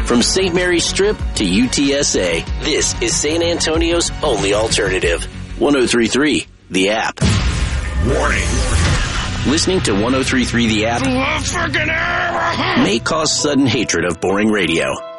From St. Mary's Strip to UTSA, this is San Antonio's only alternative. 103.3 The App. Warning. Listening to 103.3 The App may cause sudden hatred of boring radio.